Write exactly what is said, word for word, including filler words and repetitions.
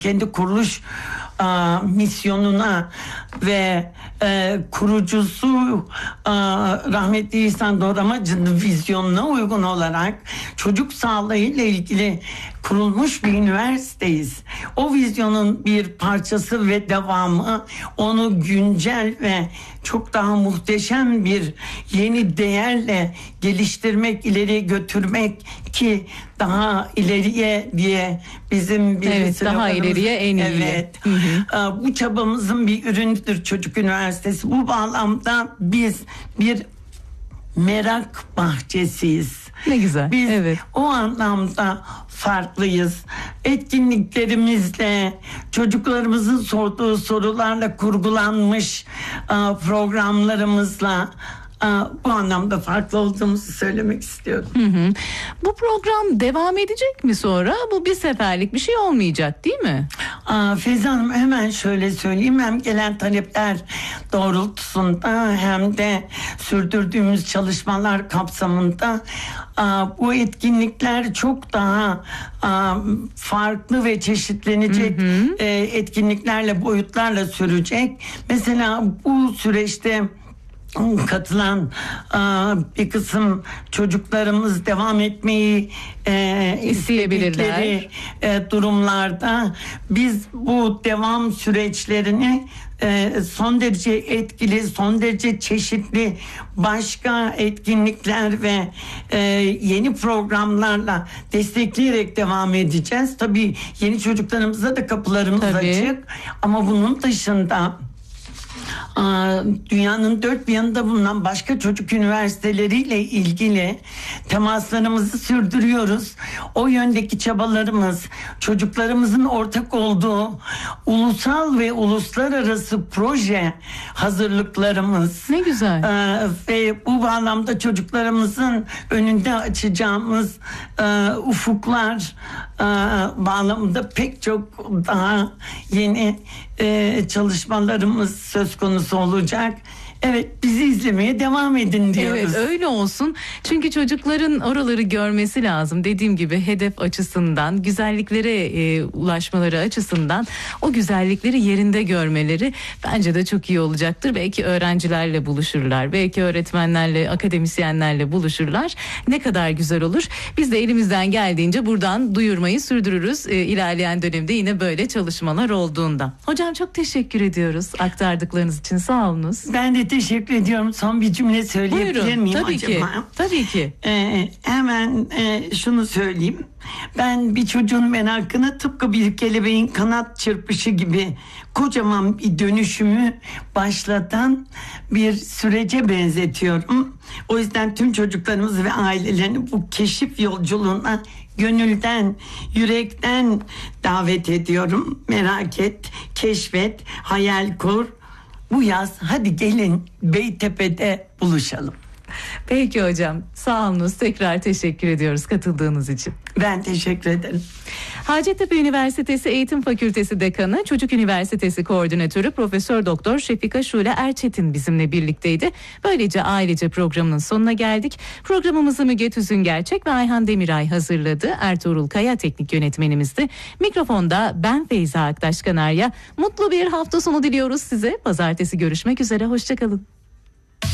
kendi kuruluş a, misyonuna ve e, kurucusu a, rahmetli İhsan Doğramacı'nın vizyonuna uygun olarak çocuk sağlığı ile ilgili kurulmuş bir üniversiteyiz. O vizyonun bir parçası ve devamı, onu güncel ve çok daha muhteşem bir yeni değerle geliştirmek, ileri götürmek ki daha ileriye diye bizim bir evet, daha ileriye en iyi. Evet. Hı hı. Bu çabamızın bir ürünüdür Çocuk Üniversitesi. Bu bağlamda biz bir merak bahçesiyiz. Ne güzel. Biz evet. o anlamda farklıyız. Etkinliklerimizle, çocuklarımızın sorduğu sorularla kurgulanmış programlarımızla bu anlamda farklı olduğumuzu söylemek istiyorum. Hı hı. Bu program devam edecek mi sonra? Bu bir seferlik bir şey olmayacak değil mi? Aa, Feyza Hanım, hemen şöyle söyleyeyim. Hem gelen talepler doğrultusunda hem de sürdürdüğümüz çalışmalar kapsamında aa, bu etkinlikler çok daha aa, farklı ve çeşitlenecek hı hı. E, etkinliklerle, boyutlarla sürecek. Mesela bu süreçte katılan bir kısım çocuklarımız devam etmeyi e, isteyebilirler. E, durumlarda biz bu devam süreçlerini e, son derece etkili, son derece çeşitli başka etkinlikler ve e, yeni programlarla destekleyerek devam edeceğiz. Tabii yeni çocuklarımıza da kapılarımız Tabii. açık, ama bunun dışında dünyanın dört bir yanında bulunan başka çocuk üniversiteleriyle ilgili temaslarımızı sürdürüyoruz. O yöndeki çabalarımız, çocuklarımızın ortak olduğu ulusal ve uluslararası proje hazırlıklarımız. Ne güzel. Ve bu bağlamda çocuklarımızın önünde açacağımız ufuklar bağlamında pek çok daha yeni çalışmalarımız söz konusu olacak. Evet, bizi izlemeye devam edin diyoruz. Evet, öyle olsun. Çünkü çocukların oraları görmesi lazım. Dediğim gibi hedef açısından, güzelliklere e, ulaşmaları açısından o güzellikleri yerinde görmeleri bence de çok iyi olacaktır. Belki öğrencilerle buluşurlar, belki öğretmenlerle, akademisyenlerle buluşurlar. Ne kadar güzel olur. Biz de elimizden geldiğince buradan duyurmayı sürdürürüz. E, ilerleyen dönemde yine böyle çalışmalar olduğunda. Hocam çok teşekkür ediyoruz aktardıklarınız için. Sağ olunuz. Ben de teşekkür ediyorum. Son bir cümle söyleyebilir Buyurun, miyim tabii acaba? Ki, tabii ki. Ee, hemen e, şunu söyleyeyim. Ben bir çocuğun merakını tıpkı bir kelebeğin kanat çırpışı gibi kocaman bir dönüşümü başlatan bir sürece benzetiyorum. O yüzden tüm çocuklarımızı ve ailelerini bu keşif yolculuğuna gönülden, yürekten davet ediyorum. Merak et, keşfet, hayal kur. Bu yaz hadi gelin Beytepe'de buluşalım. Peki hocam, sağ olunuz, tekrar teşekkür ediyoruz katıldığınız için. Ben teşekkür ederim. Hacettepe Üniversitesi Eğitim Fakültesi Dekanı, Çocuk Üniversitesi Koordinatörü Profesör Doktor Şefika Şule Erçetin bizimle birlikteydi. Böylece ailece programının sonuna geldik. Programımızı Müge Tüzüngerçek ve Ayhan Demiray hazırladı. Ertuğrul Kaya teknik yönetmenimizdi. Mikrofonda ben Feyza Aktaş Kanarya. Mutlu bir hafta sonu diliyoruz size. Pazartesi görüşmek üzere, hoşçakalın.